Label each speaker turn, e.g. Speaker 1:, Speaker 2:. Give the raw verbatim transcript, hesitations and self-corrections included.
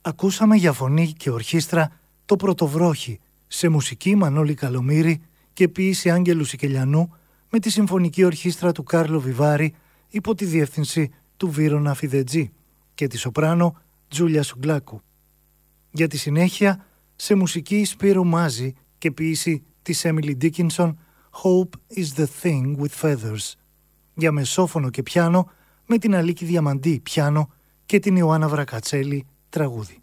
Speaker 1: Ακούσαμε για φωνή και ορχήστρα το Πρωτοβρόχι, σε μουσική Μανώλη Καλομήρη και ποίηση Άγγελου Σικελιανού, με τη συμφωνική ορχήστρα του Κάρλο Βιβάρη υπό τη διεύθυνση του Βύρωνα Φιδετζή και τη σοπράνο Τζούλια Σουγκλάκου. Για τη συνέχεια, σε μουσική Σπύρου Μάζη και ποίηση της Έμιλι Ντίκινσον, Hope is the thing with feathers. Για μεσόφωνο και πιάνο με την Αλίκη Διαμαντή πιάνο και την Ιωάννα Βρακατσέλη τραγούδι.